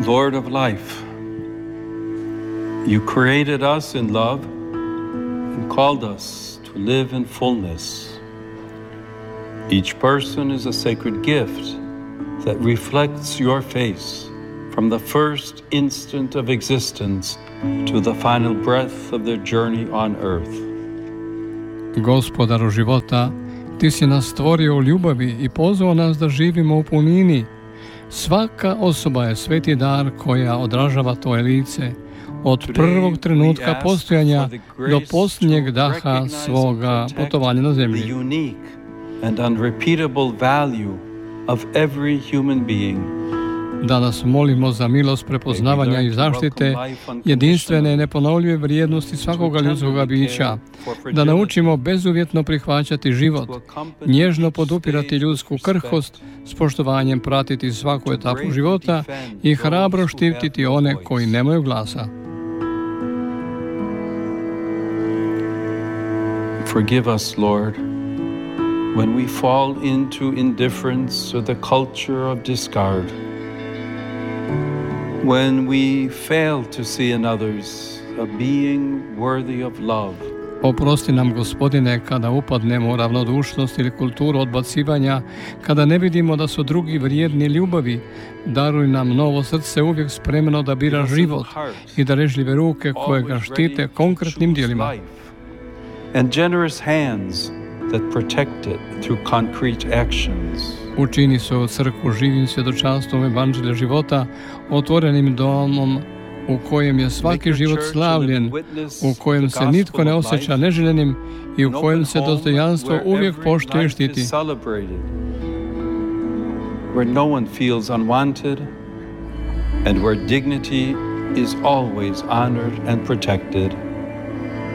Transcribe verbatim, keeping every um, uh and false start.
Lord of life, you created us in love and called us to live in fullness. Each person is a sacred gift that reflects your face from the first instant of existence to the final breath of their journey on earth. Gospodaru života, ti si nas stvorio u ljubavi i pozvao nas da živimo u punini. Svaka osoba je sveti dar koja odražava tvoje lice, od prvog trenutka postojanja do posljednjeg daha svoga putovanja na zemlji. And unrepeatable value of every human being. Danas molimo za milost prepoznavanja i zaštite jedinstvene i neponovljive vrijednosti svakoga ljudskoga bića, da naučimo bezuvjetno prihvaćati život, nježno podupirati ljudsku krhkost, s poštovanjem pratiti svaku etapu života i hrabro štititi one koji nemaju glasa. Forgive us, Lord, when we fall into indifference or the culture of discard, when we fail to see in others a being worthy of love. Oprosti nam, Gospodine, kada upadnemo u ravnodušnost ili kulturu odbacivanja, kada ne vidimo da su drugi vrijedni ljubavi. Daruj nam novo srce uvijek spremno da bira život i darežljive ruke koje ga štite konkretnim djelima. And generous hands that protect it through concrete actions. Učini svoju crkvu živim svjedočanstvom evanđelja života, otvorenim domom u kojem je svaki život slavljen, u kojem se nitko ne osjeća neželjenim i u kojem se dostojanstvo uvijek poštuje i štiti. Where no one feels unwanted and where dignity is always honored and protected.